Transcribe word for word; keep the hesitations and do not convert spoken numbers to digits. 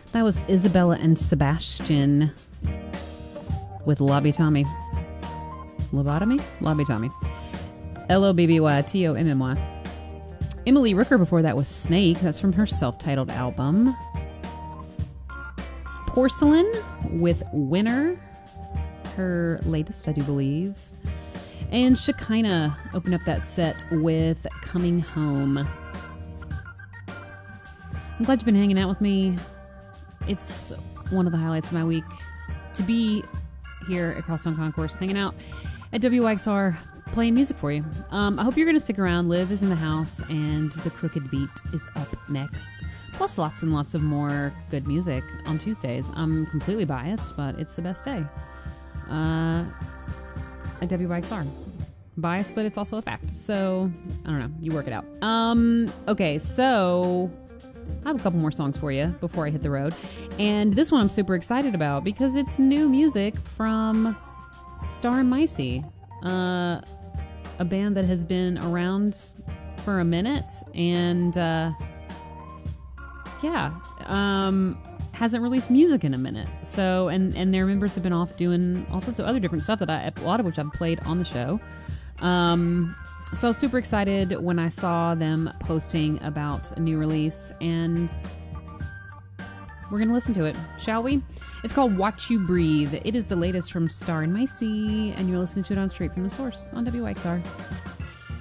That was Isabella and Sebastian with Lobby Tommy. Lobotomy? Lobby Tommy. L O B B Y T O M M Y. Emily Rooker before that was Snake. That's from her self-titled album. Porcelain with Winner. Her latest, I do believe. And Shekinah opened up that set with Coming Home. I'm glad you've been hanging out with me. It's one of the highlights of my week to be here at Crosstown Concourse, hanging out at W Y X R, playing music for you. Um, I hope you're going to stick around. Liv is in the house, and The Crooked Beat is up next. Plus lots and lots of more good music on Tuesdays. I'm completely biased, but it's the best day uh, at W Y X R. Biased, but it's also a fact. So, I don't know. You work it out. Um, okay, so I have a couple more songs for you before I hit the road. And this one I'm super excited about because it's new music from Star and Micey, uh, a band that has been around for a minute and uh, yeah, um, hasn't released music in a minute. So, and, and their members have been off doing all sorts of other different stuff that I, a lot of which I've played on the show. Um, so super excited when I saw them posting about a new release, and we're going to listen to it, shall we? It's called Watch You Breathe. It is the latest from Star and Micey, and you're listening to it on Straight from the Source on W Y X R.